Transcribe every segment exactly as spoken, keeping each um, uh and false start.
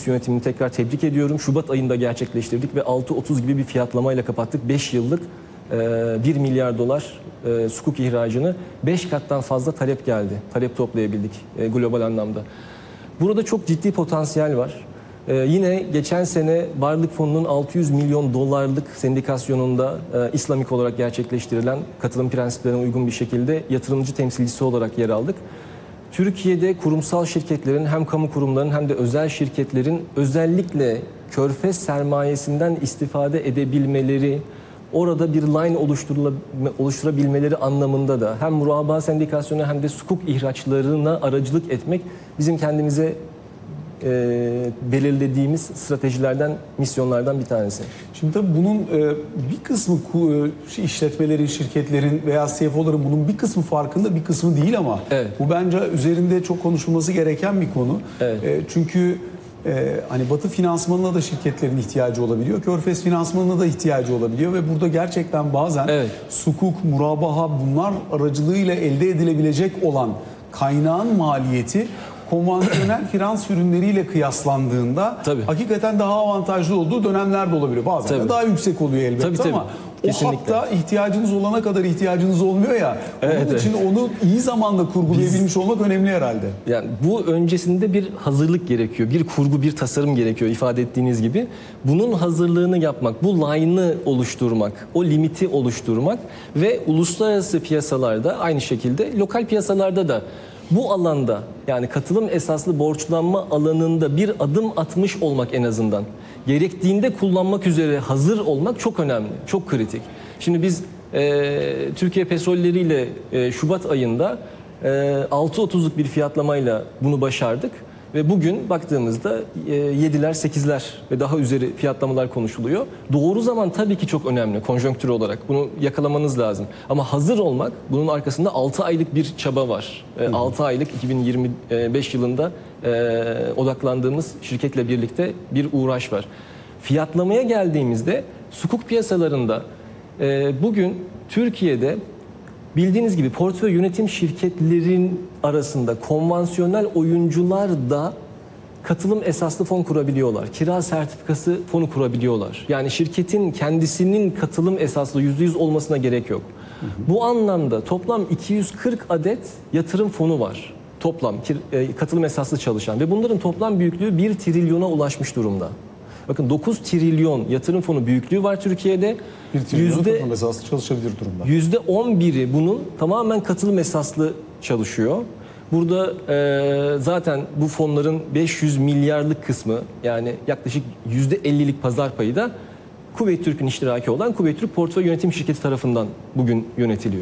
yönetimini tekrar tebrik ediyorum. Şubat ayında gerçekleştirdik ve altı otuz gibi bir fiyatlamayla kapattık. beş yıllık bir milyar dolar sukuk ihracını beş kattan fazla talep geldi. Talep toplayabildik global anlamda. Burada çok ciddi potansiyel var. Ee, yine geçen sene Varlık Fonu'nun altı yüz milyon dolarlık sendikasyonunda e, İslamik olarak gerçekleştirilen katılım prensiplerine uygun bir şekilde yatırımcı temsilcisi olarak yer aldık. Türkiye'de kurumsal şirketlerin hem kamu kurumlarının hem de özel şirketlerin özellikle körfez sermayesinden istifade edebilmeleri, orada bir line oluşturabilmeleri anlamında da hem murabaa sendikasyonu hem de sukuk ihraçlarına aracılık etmek bizim kendimize e, belirlediğimiz stratejilerden, misyonlardan bir tanesi. Şimdi tabii bunun e, bir kısmı e, işletmelerin, şirketlerin veya C F O'ların bunun bir kısmı farkında, bir kısmı değil ama evet. Bu bence üzerinde çok konuşulması gereken bir konu. Evet. E, çünkü Ee, hani Batı finansmanına da şirketlerin ihtiyacı olabiliyor. Körfez finansmanına da ihtiyacı olabiliyor ve burada gerçekten bazen evet. sukuk, murabaha bunlar aracılığıyla elde edilebilecek olan kaynağın maliyeti konvansiyonel finans ürünleriyle kıyaslandığında tabii. hakikaten daha avantajlı olduğu dönemler de olabiliyor. Bazen tabii. de daha yüksek oluyor elbette tabii, tabii. ama kesinlikle. O hatta ihtiyacınız olana kadar ihtiyacınız olmuyor ya. Evet, onun için evet. onu iyi zamanda kurgulayabilmiş Biz, olmak önemli herhalde. Yani bu öncesinde bir hazırlık gerekiyor. Bir kurgu, bir tasarım gerekiyor ifade ettiğiniz gibi. Bunun hazırlığını yapmak, bu line'ı oluşturmak, o limiti oluşturmak ve uluslararası piyasalarda aynı şekilde lokal piyasalarda da bu alanda yani katılım esaslı borçlanma alanında bir adım atmış olmak en azından. Gerektiğinde kullanmak üzere hazır olmak çok önemli, çok kritik. Şimdi biz e, Türkiye Petrolleri ile e, Şubat ayında e, altı otuzluk bir fiyatlamayla bunu başardık. Ve bugün baktığımızda e, yediler, sekizler ve daha üzeri fiyatlamalar konuşuluyor. Doğru zaman tabii ki çok önemli konjonktür olarak. Bunu yakalamanız lazım. Ama hazır olmak, bunun arkasında altı aylık bir çaba var. E, altı aylık iki bin yirmi beş yılında e, odaklandığımız şirketle birlikte bir uğraş var. Fiyatlamaya geldiğimizde sukuk piyasalarında e, bugün Türkiye'de bildiğiniz gibi portföy yönetim şirketlerin arasında konvansiyonel oyuncular da katılım esaslı fon kurabiliyorlar. Kira sertifikası fonu kurabiliyorlar. Yani şirketin kendisinin katılım esaslı yüzde yüz olmasına gerek yok. Hı hı. Bu anlamda toplam iki yüz kırk adet yatırım fonu var. Toplam katılım esaslı çalışan ve bunların toplam büyüklüğü bir trilyona ulaşmış durumda. Bakın dokuz trilyon yatırım fonu büyüklüğü var Türkiye'de. Bir trilyon katılım esaslı çalışabilir durumda. yüzde on biri bunun tamamen katılım esaslı çalışıyor. Burada e, zaten bu fonların beş yüz milyarlık kısmı yani yaklaşık yüzde ellilik pazar payı da Kuveyt Türk'ün iştiraki olan Kuveyt Türk Portföy Yönetim Şirketi tarafından bugün yönetiliyor.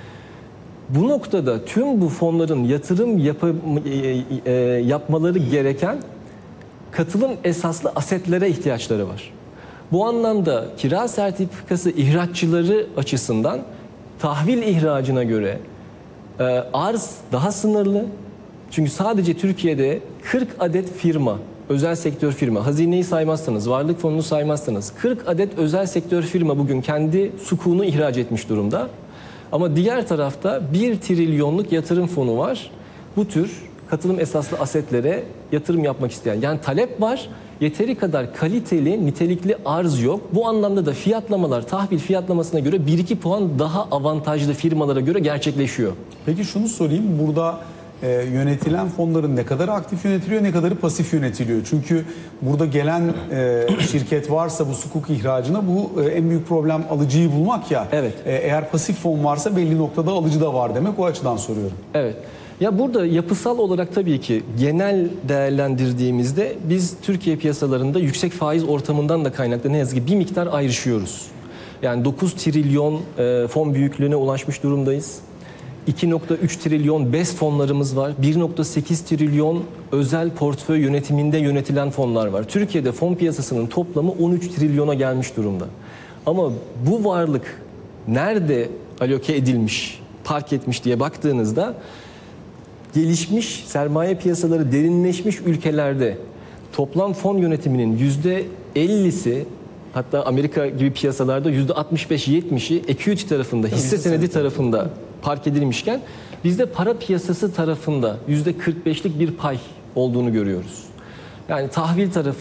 Bu noktada tüm bu fonların yatırım yap e, e, yapmaları gereken katılım esaslı asetlere ihtiyaçları var. Bu anlamda kira sertifikası ihraççıları açısından tahvil ihracına göre e, arz daha sınırlı. Çünkü sadece Türkiye'de kırk adet firma, özel sektör firma, hazineyi saymazsanız, varlık fonunu saymazsanız kırk adet özel sektör firma bugün kendi sukûnu ihraç etmiş durumda. Ama diğer tarafta bir trilyonluk yatırım fonu var. Bu tür katılım esaslı asetlere yatırım yapmak isteyen. Yani talep var, yeteri kadar kaliteli, nitelikli arz yok. Bu anlamda da fiyatlamalar, tahvil fiyatlamasına göre bir iki puan daha avantajlı firmalara göre gerçekleşiyor. Peki şunu sorayım, burada e, yönetilen fonların ne kadar aktif yönetiliyor, ne kadarı pasif yönetiliyor? Çünkü burada gelen e, şirket varsa bu sukuk ihracına bu e, en büyük problem alıcıyı bulmak ya. Evet. E, eğer pasif fon varsa belli noktada alıcı da var demek, o açıdan soruyorum. Evet. Ya burada yapısal olarak tabii ki genel değerlendirdiğimizde biz Türkiye piyasalarında yüksek faiz ortamından da kaynaklı ne yazık ki bir miktar ayrışıyoruz. Yani dokuz trilyon e, fon büyüklüğüne ulaşmış durumdayız. iki nokta üç trilyon B E S fonlarımız var. bir nokta sekiz trilyon özel portföy yönetiminde yönetilen fonlar var. Türkiye'de fon piyasasının toplamı on üç trilyona gelmiş durumda. Ama bu varlık nerede aloke edilmiş, park etmiş diye baktığınızda gelişmiş sermaye piyasaları derinleşmiş ülkelerde toplam fon yönetiminin yüzde ellisi, hatta Amerika gibi piyasalarda yüzde altmış beş yetmişi equity tarafında, hisse senedi tarafında park edilmişken bizde para piyasası tarafında yüzde kırk beşlik bir pay olduğunu görüyoruz. Yani tahvil tarafı